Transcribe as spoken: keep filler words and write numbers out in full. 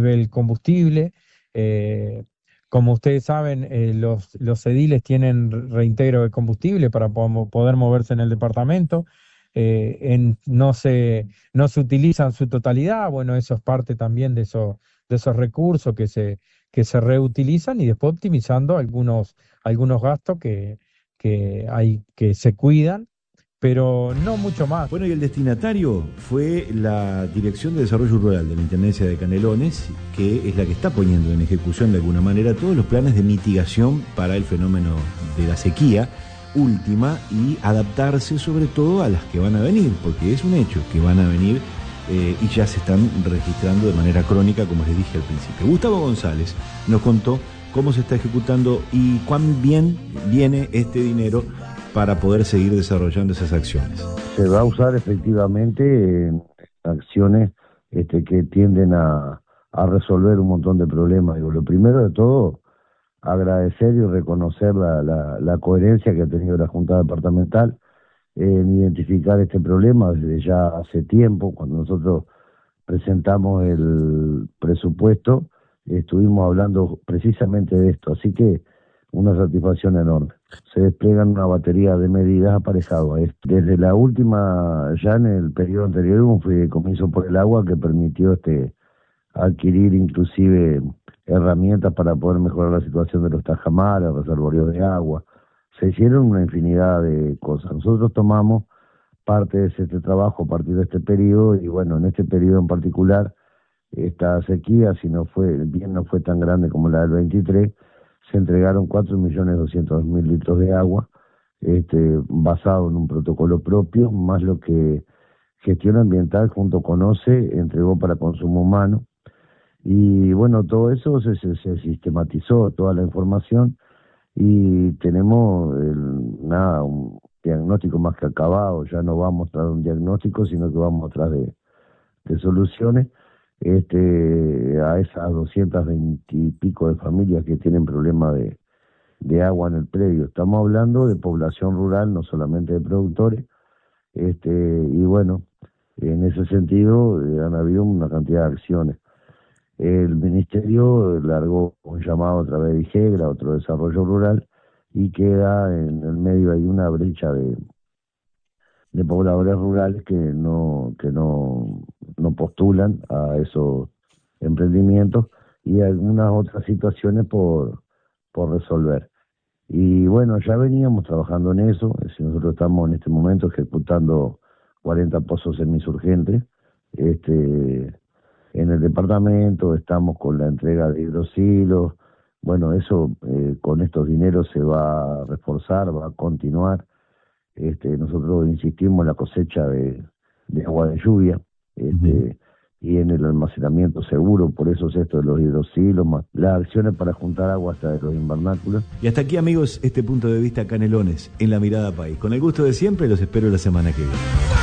vuelve el combustible. Eh, como ustedes saben, eh, los, los ediles tienen reintegro de combustible para po- poder moverse en el departamento. Eh, en, no se, no se utiliza en su totalidad. Bueno, eso es parte también de, eso, de esos recursos que se, que se reutilizan y después optimizando algunos, algunos gastos que, que hay, que se cuidan, pero no mucho más. Bueno, y el destinatario fue la Dirección de Desarrollo Rural de la Intendencia de Canelones, que es la que está poniendo en ejecución de alguna manera todos los planes de mitigación para el fenómeno de la sequía última y adaptarse sobre todo a las que van a venir, porque es un hecho que van a venir eh, y ya se están registrando de manera crónica, como les dije al principio. Gustavo González nos contó cómo se está ejecutando y cuán bien viene este dinero para poder seguir desarrollando esas acciones. Se va a usar efectivamente en acciones este, que tienden a, a resolver un montón de problemas. Digo, lo primero de todo, agradecer y reconocer la, la, la coherencia que ha tenido la Junta Departamental en identificar este problema desde ya hace tiempo. Cuando nosotros presentamos el presupuesto, estuvimos hablando precisamente de esto, así que una satisfacción enorme. Se despliegan una batería de medidas aparejado a esto. Desde la última, ya en el periodo anterior, hubo un fideicomiso por el agua que permitió este adquirir inclusive herramientas para poder mejorar la situación de los tajamares, reservorios de agua. Se hicieron una infinidad de cosas. Nosotros tomamos parte de este trabajo a partir de este periodo y bueno, en este periodo en particular, esta sequía, si no fue, bien no fue tan grande como la del veintitrés, se entregaron cuatro millones doscientos mil litros de agua, este, basado en un protocolo propio, más lo que Gestión Ambiental junto con O C E entregó para consumo humano. Y bueno, todo eso se, se, se sistematizó, toda la información, y tenemos el, nada, un diagnóstico más que acabado. Ya no vamos tras un diagnóstico, sino que vamos atrás de, de soluciones. Este, a esas doscientas veinte y pico de familias que tienen problemas de, de agua en el predio. Estamos hablando de población rural, no solamente de productores, este, y bueno, en ese sentido eh, han habido una cantidad de acciones. El Ministerio largó un llamado a través de IGEGRA, otro desarrollo rural, y queda en el medio hay una brecha de de pobladores rurales que no que no, no postulan a esos emprendimientos y algunas otras situaciones por, por resolver. Y bueno, ya veníamos trabajando en eso, es decir, nosotros estamos en este momento ejecutando cuarenta pozos semisurgentes este, en el departamento, estamos con la entrega de hidrosilos, bueno, eso eh, con estos dineros se va a reforzar, va a continuar. Este, nosotros insistimos en la cosecha de, de agua de lluvia este, uh-huh. y en el almacenamiento seguro, por eso es esto de los hidrosilos, más las acciones para juntar agua hasta de los invernáculos. Y hasta aquí, amigos, este punto de vista Canelones en La Mirada País. Con el gusto de siempre, los espero la semana que viene.